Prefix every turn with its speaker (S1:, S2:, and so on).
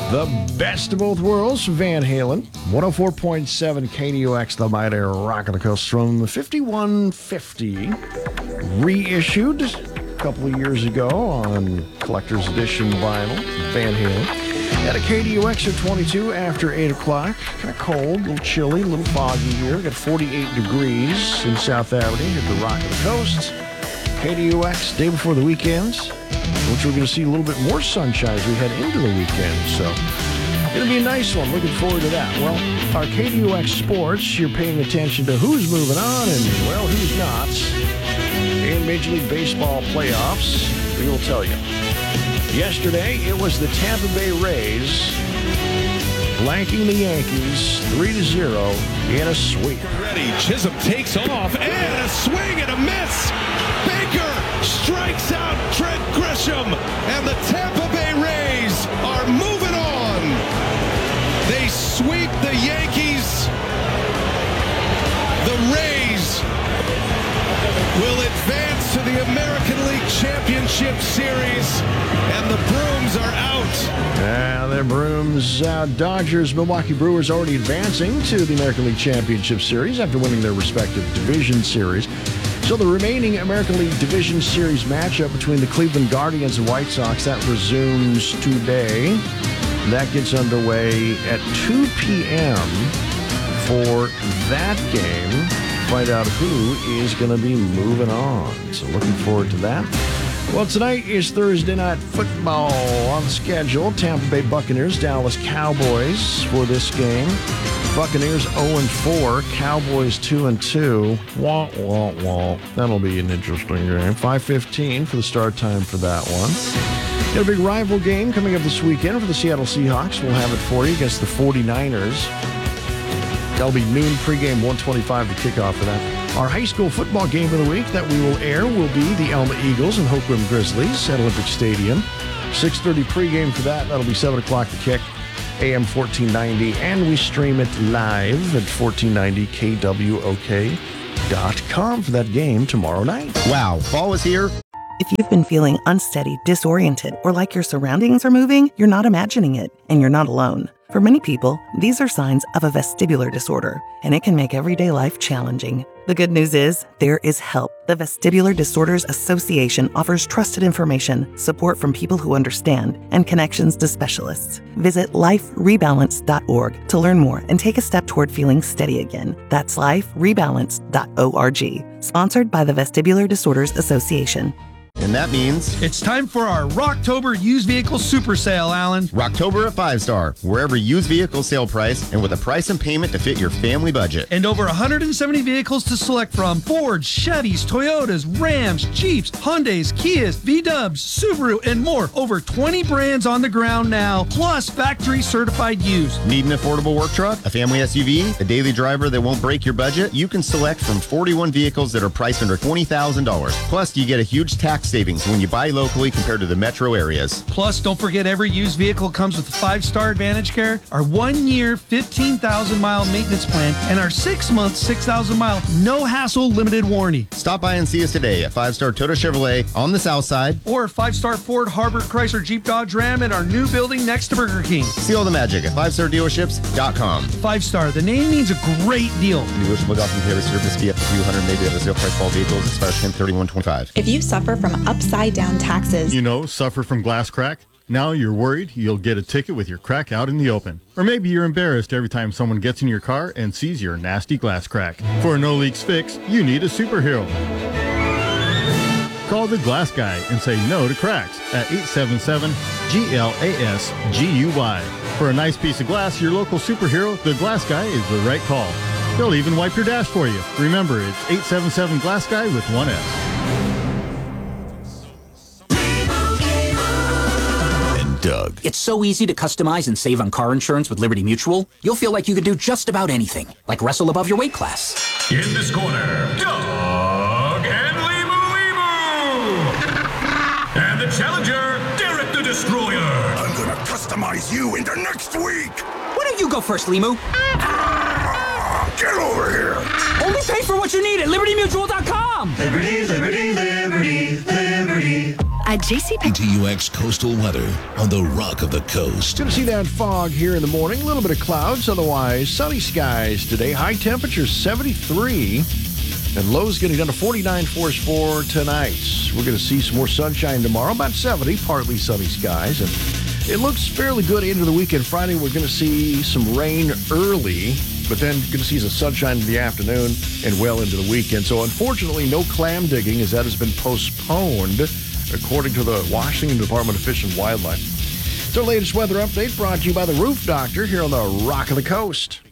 S1: The best of both worlds from Van Halen. 104.7 KDUX, the mighty Rock of the Coast from 5150. Reissued a couple of years ago on collector's edition vinyl. Van Halen. At a KDUX at 22 after 8 o'clock. Kind of cold, a little chilly, a little foggy here. Got 48 degrees in South Avenue at the Rock of the Coast. KDUX, day before the weekend, which we're going to see a little bit more sunshine as we head into the weekend. So, going to be a nice one. Looking forward to that. Well, our KDUX Sports, you're paying attention to who's moving on and, well, who's not. In Major League Baseball playoffs, we will tell you. Yesterday, it was the Tampa Bay Rays blanking the Yankees 3-0 in a sweep.
S2: Ready, Chisholm takes off, and a swing and a miss. Baker strikes out Trent Grisham, and the Tampa Bay Rays are moving on. They sweep the Yankees. The Rays will advance to the American League Championship Series, and the brooms are out.
S1: The brooms out. Dodgers, Milwaukee Brewers already advancing to the American League Championship Series after winning their respective division series. So the remaining American League Division Series matchup between the Cleveland Guardians and White Sox, that resumes today. That gets underway at 2 p.m. for that game. Find out who is going to be moving on. So looking forward to that. Well, tonight is Thursday Night Football on schedule. Tampa Bay Buccaneers, Dallas Cowboys for this game. Buccaneers 0-4, Cowboys 2-2. Wah, wah, wah. That'll be an interesting game. 5:15 for the start time for that one. Got a big rival game coming up this weekend for the Seattle Seahawks. We'll have it for you against the 49ers. That'll be noon pregame, 1:25 the kickoff for that. Our high school football game of the week that we will air will be the Elma Eagles and Hoquiam Grizzlies at Olympic Stadium. 6:30 pregame for that. That'll be 7 o'clock the kick. AM 1490, and we stream it live at 1490kwok.com for that game tomorrow night.
S3: Wow, fall is here.
S4: If you've been feeling unsteady, disoriented, or like your surroundings are moving, you're not imagining it, and you're not alone. For many people, these are signs of a vestibular disorder, and it can make everyday life challenging. The good news is, there is help. The Vestibular Disorders Association offers trusted information, support from people who understand, and connections to specialists. Visit liferebalance.org to learn more and take a step toward feeling steady again. That's liferebalance.org. Sponsored by the Vestibular Disorders Association.
S3: And that means
S5: it's time for our Rocktober used vehicle super sale, Alan.
S3: Rocktober at 5 Star, wherever used vehicle sale price and with a price and payment to fit your family budget.
S5: And over 170 vehicles to select from: Fords, Chevys, Toyotas, Rams, Jeeps, Hyundais, Kias, V-Dubs, Subaru, and more. Over 20 brands on the ground now, plus factory certified used.
S3: Need an affordable work truck, a family SUV, a daily driver that won't break your budget? You can select from 41 vehicles that are priced under $20,000. Plus, you get a huge tax savings when you buy locally compared to the metro areas.
S5: Plus, don't forget every used vehicle comes with 5-star Advantage Care, our 1-year, 15,000-mile maintenance plan, and our 6-month, 6,000-mile, no-hassle limited warranty.
S3: Stop by and see us today at 5 Star Toyota Chevrolet on the south side.
S5: Or 5-star Ford, Harbor, Chrysler, Jeep, Dodge, Ram in our new building next to Burger King.
S3: See all the magic at 5stardealerships.com.
S5: 5-star, the name means a great deal.
S3: Negotiable document payment service fee up to $200, maybe at a sale price for all vehicles. Expires 10/31/25.
S6: If you suffer from upside down taxes,
S7: suffer from glass crack? Now you're worried you'll get a ticket with your crack out in the open. Or maybe you're embarrassed every time someone gets in your car and sees your nasty glass crack. For a no leaks fix, you need a superhero. Call the Glass Guy and say no to cracks at 877-GLASGUY. For a nice piece of glass, your local superhero, the Glass Guy, is the right call. They'll even wipe your dash for you. Remember, it's 877-GLASS-GUY with one S.
S8: Doug. It's so easy to customize and save on car insurance with Liberty Mutual. You'll feel like you could do just about anything, like wrestle above your weight class.
S9: In this corner, Doug and Limu. And the challenger, Derek the Destroyer. I'm gonna customize you into next week.
S8: Why don't you go first, Limu?
S9: Get over here.
S8: Only pay for what you need at LibertyMutual.com.
S9: Liberty, liberty, liberty, liberty.
S10: At JCPenney.
S11: KTUX coastal weather on the Rock of the Coast.
S1: Going to see that fog here in the morning. A little bit of clouds, otherwise sunny skies today. High temperature 73. And lows getting down to 49 for us for tonight. We're going to see some more sunshine tomorrow, about 70, partly sunny skies. And it looks fairly good into the weekend. Friday, we're going to see some rain early, but then going to see some sunshine in the afternoon and well into the weekend. So unfortunately, no clam digging as that has been postponed, according to the Washington Department of Fish and Wildlife. It's our latest weather update brought to you by the Roof Doctor here on the Rock of the Coast.